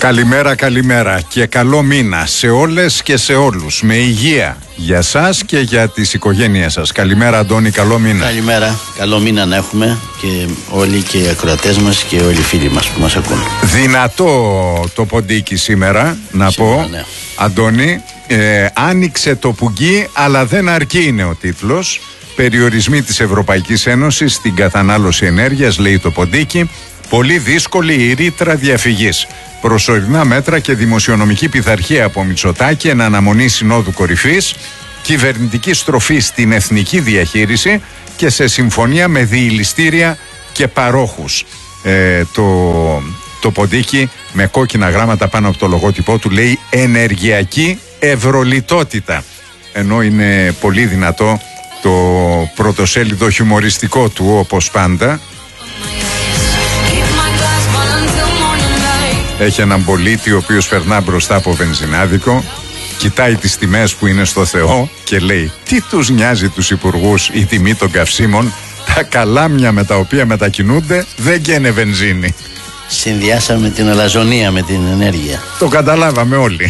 Καλημέρα, καλημέρα και καλό μήνα σε όλες και σε όλους. Με υγεία για σας και για τις οικογένειες σας. Καλημέρα Αντώνη, καλό μήνα. Καλημέρα, καλό μήνα να έχουμε και όλοι και οι ακροατές μας και όλοι οι φίλοι μας που μας ακούν. Δυνατό το ποντίκι σήμερα, να πω, ναι. Αντώνη, άνοιξε το πουγγί αλλά δεν αρκεί είναι ο τίτλος. Περιορισμοί της Ευρωπαϊκής Ένωσης στην κατανάλωση ενέργειας, λέει το ποντίκι. Πολύ δύσκολη η ρήτρα διαφυγής. Προσωρινά μέτρα και δημοσιονομική πειθαρχία από Μητσοτάκη εν αναμονή Συνόδου Κορυφής, κυβερνητική στροφή στην εθνική διαχείριση και σε συμφωνία με διηλιστήρια και παρόχους. Το ποντίκι με κόκκινα γράμματα πάνω από το λογότυπό του λέει ενεργειακή ευρωλιτότητα. Ενώ είναι πολύ δυνατό το πρωτοσέλιδο χιουμοριστικό του όπως πάντα. Έχει έναν πολίτη ο οποίος περνά μπροστά από βενζινάδικο, κοιτάει τις τιμές που είναι στο Θεό και λέει τι τους νοιάζει τους υπουργούς η τιμή των καυσίμων, τα καλάμια με τα οποία μετακινούνται δεν καίνε βενζίνη. Συνδυάσαμε την αλαζονία με την ενέργεια. Το καταλάβαμε όλοι.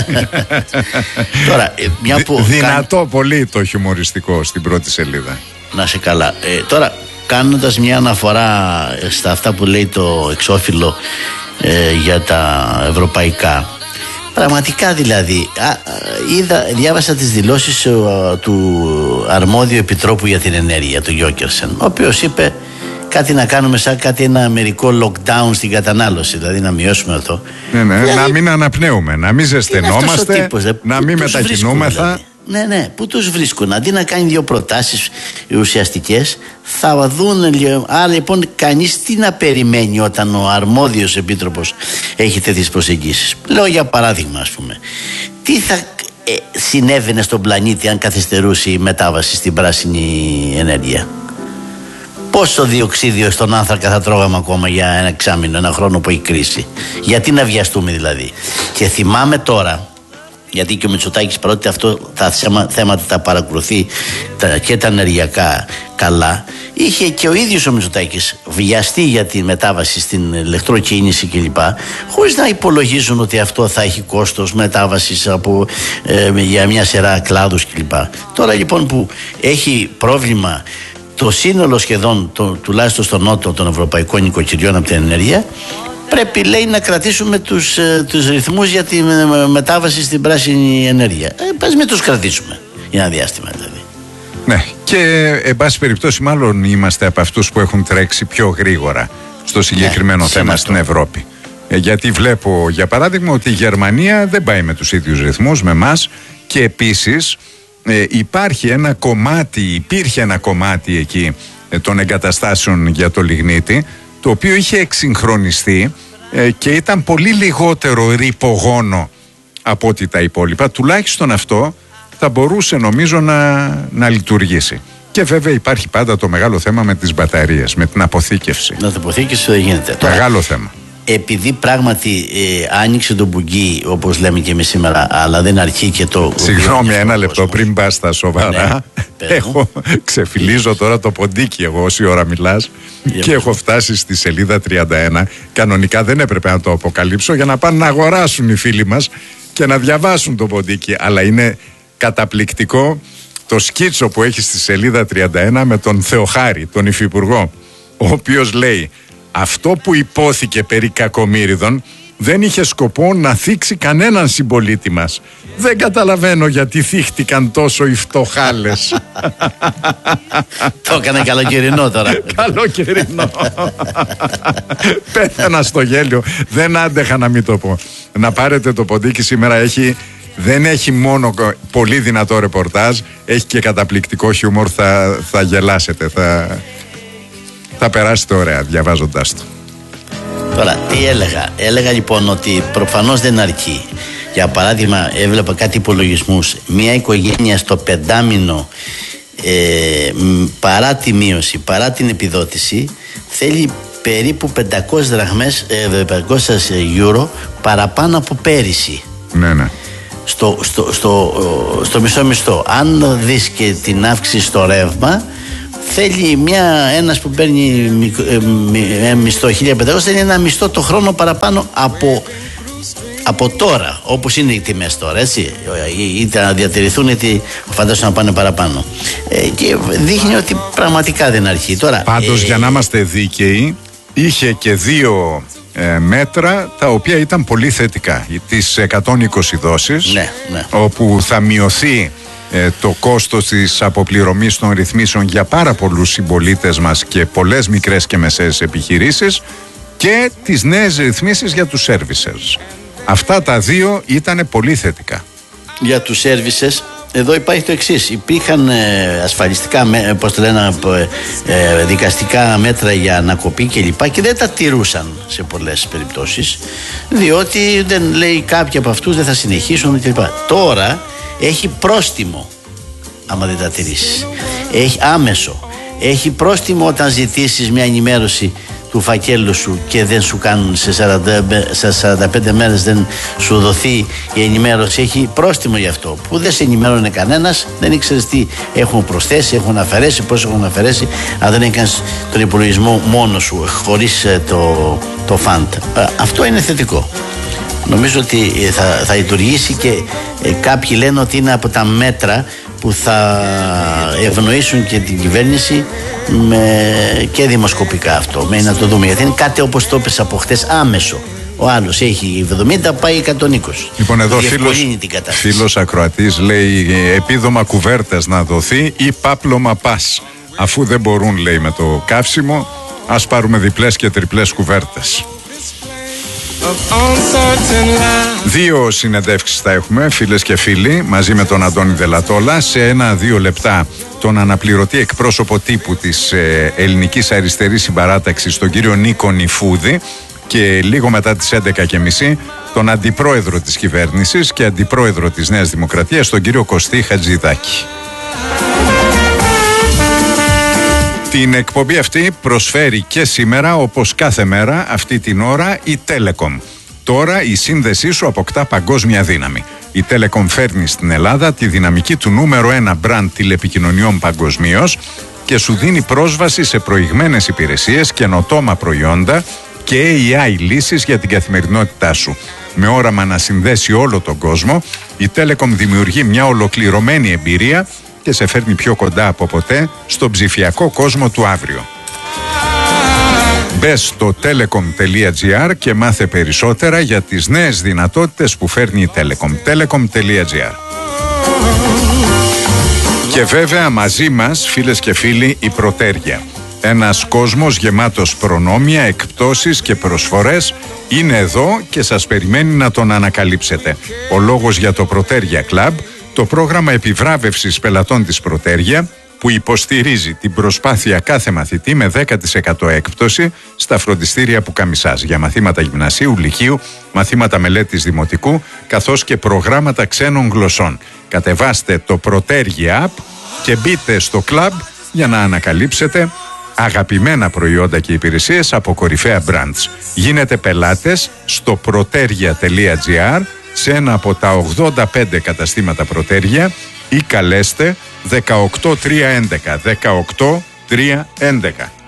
Τώρα, μια που δυνατό πολύ το χιουμοριστικό στην πρώτη σελίδα. Να σε καλά. Τώρα, κάνοντας μια αναφορά στα αυτά που λέει το εξώφυλλο για τα ευρωπαϊκά, πραγματικά δηλαδή διάβασα τις δηλώσεις του αρμόδιου επιτρόπου για την ενέργεια, του Γιόκερσεν, ο οποίος είπε κάτι να κάνουμε σαν κάτι ένα μερικό lockdown στην κατανάλωση, δηλαδή να μειώσουμε αυτό. Ναι, δηλαδή, να μην αναπνέουμε, να μην ζεσθενόμαστε, να μην μετακινούμεθα. Ναι, πού τους βρίσκουν? Αντί να κάνει δύο προτάσεις ουσιαστικές, θα δουν. Άρα λοιπόν κανείς τι να περιμένει όταν ο αρμόδιος επίτροπος έχει τέτοιες προσεγγίσεις? Λέω για παράδειγμα, ας πούμε, τι θα συνέβαινε στον πλανήτη αν καθυστερούσε η μετάβαση στην πράσινη ενέργεια? Πόσο διοξίδιο στον άνθρακα θα τρώγαμε ακόμα για ένα εξάμηνο, ένα χρόνο που έχει κρίση? Γιατί να βιαστούμε δηλαδή? Και θυμάμαι τώρα, γιατί και ο Μητσοτάκης, παρότι αυτό τα θέματα τα παρακολουθεί και τα ενεργειακά καλά, είχε και ο ίδιος ο Μητσοτάκης βιαστεί για τη μετάβαση στην ηλεκτροκίνηση κλπ, χωρίς να υπολογίζουν ότι αυτό θα έχει κόστος μετάβασης για μια σειρά κλάδους κλπ. Τώρα λοιπόν που έχει πρόβλημα το σύνολο σχεδόν τουλάχιστον στον νότο των ευρωπαϊκών νοικοκυριών από την ενέργεια, πρέπει, λέει, να κρατήσουμε τους ρυθμούς για τη μετάβαση στην πράσινη ενέργεια. Πες μην τους κρατήσουμε για ένα διάστημα δηλαδή. Ναι, και εν πάση περιπτώσει μάλλον είμαστε από αυτούς που έχουν τρέξει πιο γρήγορα στο συγκεκριμένο θέμα στην Ευρώπη. Γιατί βλέπω για παράδειγμα ότι η Γερμανία δεν πάει με τους ίδιους ρυθμούς με εμάς και επίσης υπήρχε ένα κομμάτι εκεί των εγκαταστάσεων για το λιγνίτη, το οποίο είχε εξυγχρονιστεί και ήταν πολύ λιγότερο ρυπογόνο από ό,τι τα υπόλοιπα. Τουλάχιστον αυτό θα μπορούσε νομίζω να λειτουργήσει. Και βέβαια υπάρχει πάντα το μεγάλο θέμα με τις μπαταρίες, με την αποθήκευση. Να την αποθήκευση δεν γίνεται. Μεγάλο θέμα. Επειδή πράγματι άνοιξε το μπουγγί, όπως λέμε και εμείς σήμερα, αλλά δεν αρχεί και το... Συγγνώμη, ένα λεπτό πριν πας στα σοβαρά. Ναι, ξεφυλίζω τώρα το ποντίκι εγώ όση ώρα μιλάς και έχω φτάσει στη σελίδα 31. Κανονικά δεν έπρεπε να το αποκαλύψω για να πάνε να αγοράσουν οι φίλοι μας και να διαβάσουν το ποντίκι. Αλλά είναι καταπληκτικό το σκίτσο που έχει στη σελίδα 31 με τον Θεοχάρη, τον υφυπουργό, ο οποίος λέει: αυτό που υπόθηκε περί κακομοίριδων δεν είχε σκοπό να θίξει κανέναν συμπολίτη μας. Δεν καταλαβαίνω γιατί θύχτηκαν τόσο οι φτωχάλες. Το έκανε καλοκαιρινό τώρα. Καλοκαιρινό. Πέθανα στο γέλιο. Δεν άντεχα να μην το πω. Να πάρετε το ποντίκι σήμερα. Δεν έχει μόνο πολύ δυνατό ρεπορτάζ, έχει και καταπληκτικό χιούμορ. Θα γελάσετε. Θα περάσετε ωραία διαβάζοντάς το. Τώρα, τι έλεγα λοιπόν ότι προφανώς δεν αρκεί. Για παράδειγμα, έβλεπα κάτι υπολογισμούς. Μια οικογένεια στο πεντάμινο, παρά τη μείωση, παρά την επιδότηση, θέλει περίπου 500 δραχμές, 500 euro παραπάνω από πέρυσι. Ναι. Στο μισό. Αν δεις και την αύξηση στο ρεύμα, θέλει ένας που παίρνει μισθό 1.500, θέλει ένα μισθό το χρόνο παραπάνω από από τώρα, όπως είναι οι τιμές τώρα, έτσι, είτε να διατηρηθούν είτε φαντάζομαι να πάνε παραπάνω, και δείχνει ότι πραγματικά δεν αρχεί τώρα. Πάντως για να είμαστε δίκαιοι, είχε και δύο μέτρα τα οποία ήταν πολύ θετικά. Τις 120 δόσεις, ναι. όπου θα μειωθεί το κόστος της αποπληρωμής των ρυθμίσεων για πάρα πολλούς συμπολίτες μας και πολλές μικρές και μεσαίες επιχειρήσεις, και τις νέες ρυθμίσεις για τους services. Αυτά τα δύο ήταν πολύ θετικά. Για τους services, εδώ υπάρχει το εξής. Υπήρχαν ασφαλιστικά, δικαστικά μέτρα για ανακοπή κλπ. Και δεν τα τηρούσαν σε πολλές περιπτώσεις, διότι δεν λέει κάποιοι από αυτούς δεν θα συνεχίσουν κλπ. Τώρα έχει πρόστιμο άμα δεν τα τηρήσεις. Έχει άμεσο. Έχει πρόστιμο όταν ζητήσεις μια ενημέρωση του φακέλου σου και δεν σου κάνουν σε 45 μέρες, δεν σου δοθεί η ενημέρωση. Έχει πρόστιμο γι' αυτό, που δεν σε ενημέρωνε κανένας, δεν ήξερες τι έχουν προσθέσει, έχουν αφαιρέσει, πώς έχουν αφαιρέσει, αν δεν έκανες τον υπολογισμό μόνος σου χωρίς το φαντ. Αυτό είναι θετικό. Νομίζω ότι θα λειτουργήσει και κάποιοι λένε ότι είναι από τα μέτρα που θα ευνοήσουν και την κυβέρνηση και δημοσκοπικά αυτό. Να το δούμε, γιατί είναι κάτι όπως το είπες από χτες, άμεσο. Ο άλλος έχει 70, πάει 120. Λοιπόν, εδώ φίλος ακροατής λέει επίδομα κουβέρτες να δοθεί ή πάπλωμα πας. Αφού δεν μπορούν, λέει, με το καύσιμο, ας πάρουμε διπλές και τριπλές κουβέρτες. Δύο συνεντεύξεις θα έχουμε, φίλες και φίλοι, μαζί με τον Αντώνη Δελατόλα. Σε 1-2 λεπτά τον αναπληρωτή εκπρόσωπο τύπου της Ελληνικής Αριστερής Συμπαράταξης, τον κύριο Νίκο Νιφούδη, και λίγο μετά τις 11:30 τον αντιπρόεδρο της κυβέρνησης και αντιπρόεδρο της Νέας Δημοκρατίας, τον κύριο Κωστή Χατζηδάκη. Την εκπομπή αυτή προσφέρει και σήμερα, όπως κάθε μέρα αυτή την ώρα, η Telecom. Τώρα η σύνδεσή σου αποκτά παγκόσμια δύναμη. Η Telecom φέρνει στην Ελλάδα τη δυναμική του νούμερο 1 μπραντ τηλεπικοινωνιών παγκοσμίως και σου δίνει πρόσβαση σε προηγμένες υπηρεσίες, καινοτόμα προϊόντα και AI λύσεις για την καθημερινότητά σου. Με όραμα να συνδέσει όλο τον κόσμο, η Telecom δημιουργεί μια ολοκληρωμένη εμπειρία και σε φέρνει πιο κοντά από ποτέ στον ψηφιακό κόσμο του αύριο. Μπες στο telecom.gr και μάθε περισσότερα για τις νέες δυνατότητες που φέρνει η Telecom. telecom.gr. Και βέβαια μαζί μας, φίλες και φίλοι, η Πρωτέργεια. Ένας κόσμος γεμάτος προνόμια, εκπτώσεις και προσφορές είναι εδώ και σας περιμένει να τον ανακαλύψετε. Ο λόγος για το Πρωτέργεια Club, το πρόγραμμα επιβράβευσης πελατών της Πρωτέργεια, που υποστηρίζει την προσπάθεια κάθε μαθητή με 10% έκπτωση στα φροντιστήρια που καμισάς για μαθήματα γυμνασίου, λυκείου, μαθήματα μελέτης δημοτικού, καθώς και προγράμματα ξένων γλωσσών. Κατεβάστε το Πρωτέργεια App και μπείτε στο κλαμπ για να ανακαλύψετε αγαπημένα προϊόντα και υπηρεσίες από κορυφαία brands. Γίνετε πελάτες στο protergia.gr, σε ένα από τα 85 καταστήματα Πρωτέργεια, ή καλέστε 18311. 18311.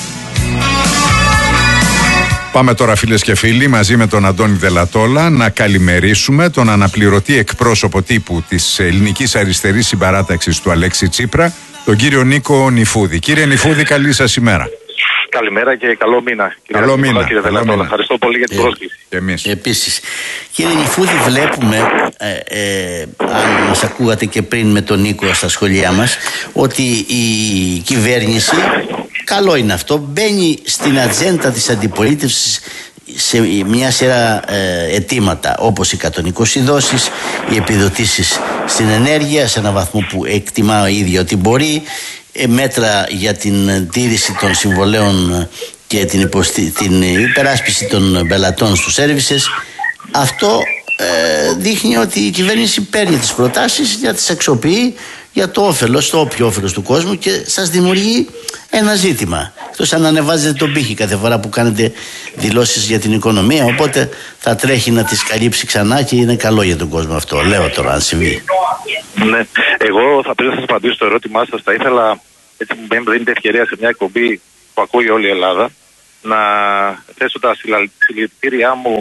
Πάμε τώρα, φίλες και φίλοι, μαζί με τον Αντώνη Δελατόλα να καλημερίσουμε τον αναπληρωτή εκπρόσωπο τύπου της Ελληνικής Αριστερής Συμπαράταξης του Αλέξη Τσίπρα, τον κύριο Νίκο Νιφούδη. Κύριε Νιφούδη, καλή σας ημέρα. Καλημέρα και καλό μήνα. Καλό μήνα. Κύριε Δελατόλα, ευχαριστώ πολύ για την πρόσκληση. Και εμείς. Επίσης, κύριε Νιφούδη, βλέπουμε, αν μας ακούγατε και πριν με τον Νίκο στα σχολεία μας, ότι η κυβέρνηση, καλό είναι αυτό, μπαίνει στην ατζέντα της αντιπολίτευσης σε μια σειρά αιτήματα, όπως οι 120 δόσεις, οι επιδοτήσεις στην ενέργεια σε έναν βαθμό που εκτιμά ο ίδιο ότι μπορεί, μέτρα για την τήρηση των συμβολέων και την υπεράσπιση των πελατών στους services. Αυτό δείχνει ότι η κυβέρνηση παίρνει τις προτάσεις για τις αξιοποιεί για το όφελος, το όποιο όφελος του κόσμου, και σας δημιουργεί ένα ζήτημα. Εκτός αν ανεβάζετε τον πύχη κάθε φορά που κάνετε δηλώσεις για την οικονομία, οπότε θα τρέχει να τις καλύψει ξανά και είναι καλό για τον κόσμο αυτό. Λέω τώρα, αν συμβεί. Ναι, εγώ θα πρέπει να σας απαντήσω στο ερώτημά σας. Θα ήθελα, έτσι μου δίνετε ευκαιρία σε μια εκπομπή που ακούει όλη η Ελλάδα, να θέσω τα συλληπιτήριά μου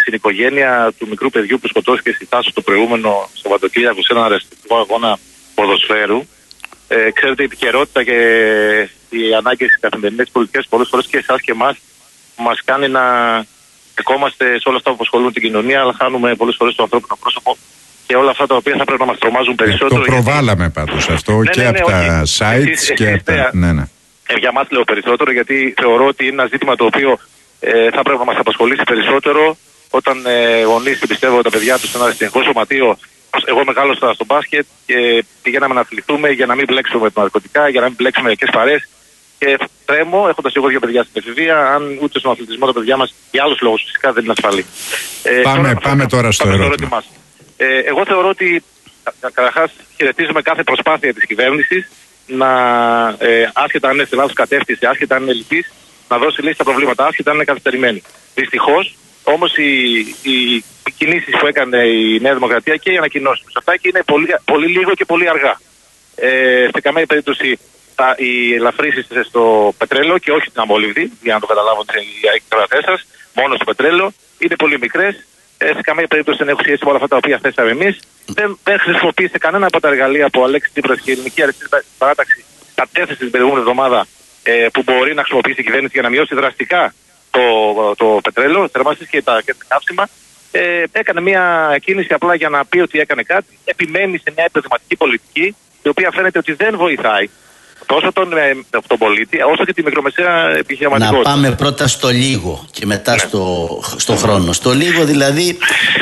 στην οικογένεια του μικρού παιδιού που σκοτώθηκε στη Θάσο το προηγούμενο Σαββατοκύριακο σε έναν αρεστικό αγώνα ποδοσφαίρου. Ξέρετε, η επικαιρότητα και οι ανάγκες της καθημερινής πολιτικής πολλές φορές και εσάς και εμάς μας κάνει να στεκόμαστε σε όλα αυτά που απασχολούν την κοινωνία, αλλά χάνουμε πολλές φορές το ανθρώπινο πρόσωπο και όλα αυτά τα οποία θα πρέπει να μας τρομάζουν περισσότερο. Το προβάλαμε πάντως αυτό και από τα sites και από τα. Για μας λέω περισσότερο, γιατί θεωρώ ότι είναι ένα ζήτημα το οποίο θα πρέπει να μας απασχολήσει περισσότερο όταν γονείς πιστεύω τα παιδιά τους σε ένα αριστεχνικό σωματείο. Εγώ μεγάλωσα στο μπάσκετ και πηγαίναμε να αθληθούμε για να μην μπλέξουμε με τα ναρκωτικά, για να μην μπλέξουμε με παρές. Και τρέμω, έχοντας εγώ 2 παιδιά στην εφηβεία, αν ούτε στον αθλητισμό τα παιδιά μας για άλλους λόγους φυσικά δεν είναι ασφαλή. Πάμε τώρα στο ερώτημα. Εγώ θεωρώ ότι καταρχάς χαιρετίζουμε κάθε προσπάθεια της κυβέρνησης να, άσχετα αν είναι στη λάθος κατεύθυνση, άσχετα αν είναι λυπής, να δώσει λύση στα προβλήματα, άσχετα αν είναι καθυστερημένη. Δυστυχώς, όμως οι κινήσεις που έκανε η Νέα Δημοκρατία και οι ανακοινώσεις του αυτά και είναι πολύ λίγο και πολύ αργά. Σε καμία περίπτωση οι ελαφρύσεις στο πετρέλαιο και όχι στην αμόλυβδη, για να το καταλάβουν οι ακροατές σας, μόνο στο πετρέλαιο, είναι πολύ μικρές. Σε καμία περίπτωση δεν έχουν σχέση με όλα αυτά τα οποία θέσαμε εμείς. Δεν χρησιμοποίησε κανένα από τα εργαλεία που ο Αλέξης Τσίπρας και η Ελληνική Αριστερή Παράταξη κατέθεσε την προηγούμενη εβδομάδα που μπορεί να χρησιμοποιήσει η κυβέρνηση για να μειώσει δραστικά το πετρέλαιο, θερμάσεις και τα καύσιμα. Έκανε μια κίνηση απλά για να πει ότι έκανε κάτι. Επιμένει σε μια επιδηματική πολιτική, η οποία φαίνεται ότι δεν βοηθάει τόσο τον πολίτη, όσο και τη μικρομεσαία επιχειρηματικότητα. Να πάμε πρώτα στο λίγο και μετά στο χρόνο. Στο λίγο δηλαδή